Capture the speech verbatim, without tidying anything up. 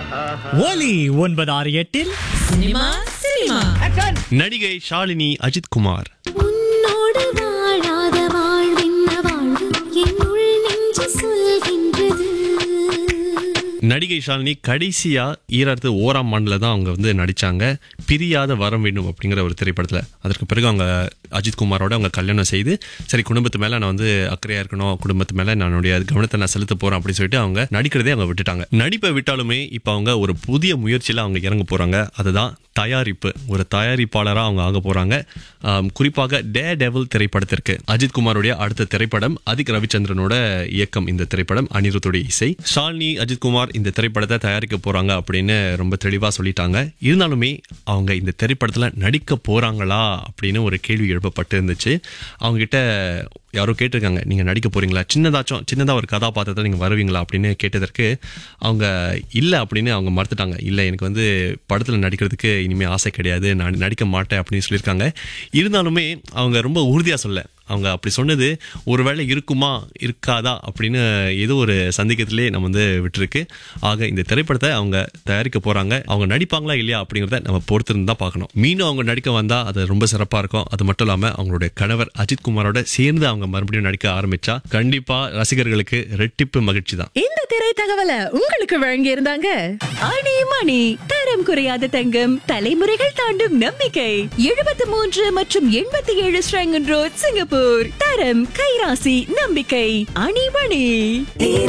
ஒலி ஒன்பது ஆறு எட்டில் சினிமா சினிமா நடிகை ஷாலினி அஜித் குமார் உன்னோடு வாழாத வாழ்வென்ன வாழ்வு என்னுள் நெஞ்சு சொல்கின்றது. நடிகை ஷாலினி கடைசியா ஈராயிரத்து ஓராம் ஆண்டுல தான் அவங்க வந்து நடிச்சாங்க பிரியாத வரம் வேண்டும் அப்படிங்கிற ஒரு திரைப்படத்துல. அதற்கு பிறகு அவங்க அஜித் குமாரோட அவங்க கல்யாணம் செய்து சரி குடும்பத்து மேல நான் வந்து அக்கறையா இருக்கணும், குடும்பத்து மேல என்னுடைய கவனத்தை நான் செலுத்த போறேன் அப்படின்னு சொல்லிட்டு அவங்க நடிக்கிறதே அவங்க விட்டுட்டாங்க. நடிப்பை விட்டாலுமே இப்ப அவங்க ஒரு புதிய முயற்சியில அவங்க இறங்க போறாங்க. அதுதான் தயாரிப்பு. ஒரு தயாரிப்பாளராக அவங்க ஆக போறாங்க. குறிப்பாக டே டெவில் திரைப்படத்திற்கு அஜித் குமாரோடைய அடுத்த திரைப்படம் அதிக் ரவிச்சந்திரனோட இயக்கம். இந்த திரைப்படம் அனிருத்துடைய இசை. ஷாலினி அஜித் குமார் இந்த திரைப்படத்தை தயாரிக்க போறாங்க அப்படின்னு ரொம்ப தெளிவா சொல்லிட்டாங்க. இருந்தாலுமே அவங்க இந்த திரைப்படத்துல நடிக்க போறாங்களா அப்படின்னு ஒரு கேள்வி எழுப்பப்பட்டு இருந்துச்சு. அவங்க கிட்ட யாரோ கேட்டிருக்காங்க, நீங்க நடிக்க போறீங்களா, சின்னதாச்சும் சின்னதா ஒரு கதாபாத்திரத்தை நீங்க வருவீங்களா அப்படின்னு கேட்டதற்கு அவங்க இல்ல அப்படின்னு அவங்க மறுத்துட்டாங்க. இல்ல, எனக்கு வந்து படத்துல நடிக்கிறதுக்கு இனிமே ஆசை கிடையாது, நான் நடிக்க மாட்டேன் அப்படின்னு சொல்லியிருக்காங்க. இருந்தாலுமே அவங்க ரொம்ப உறுதியா சொல்ல, அவங்க அப்படி சொன்னது ஒருவேளை இருக்குமா இருக்காதா அப்படின்னு ஏதோ ஒரு சந்தேகத்திலே நம்ம வந்து விட்டுருக்கு. ஆக இந்த திரைப்படத்தை அவங்க தயாரிக்க போறாங்க. அவங்க நடிப்பாங்களா இல்லையா அப்படிங்கிறத நம்ம பொறுத்திருந்து தான் பார்க்கணும். மீண்டும் அவங்க நடிக்க வந்தா அது ரொம்ப சிறப்பா இருக்கும். அது மட்டும் இல்லாம அவங்களுடைய கணவர் அஜித் குமாரோட சேர்ந்து அவங்க மறுபடியும் நடிக்க ஆரம்பிச்சா கண்டிப்பா ரசிகர்களுக்கு ரெட்டிப்பு மகிழ்ச்சி தான். இந்த திரை தகவலை உங்களுக்கு வழங்கி இருந்தாங்க ஆணி மணி. தரம் குறையாத தங்கம், தலைமுறைகள் தாண்டும் நம்பிக்கை. எழுபத்தி மூன்று மற்றும் எண்பத்தி ஏழு ஸ்ரங்கன் ரோட், சிங்கப்பூர். தரம், கைராசி, நம்பிக்கை. அணிமணி.